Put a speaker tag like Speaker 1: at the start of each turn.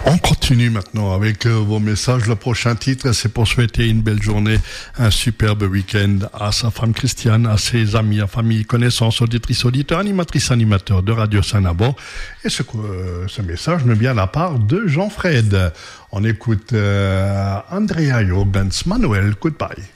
Speaker 1: On continue maintenant avec vos messages. Le prochain titre, c'est pour souhaiter une belle journée, un superbe week-end à sa femme Christiane, à ses amis, à famille, connaissances, auditrices, auditeurs, animatrices, animateurs de Radio Saint-Nabon. Et ce message me vient de la part de Jean-Fred. On écoute Andrea Jorgens, Manuel, goodbye.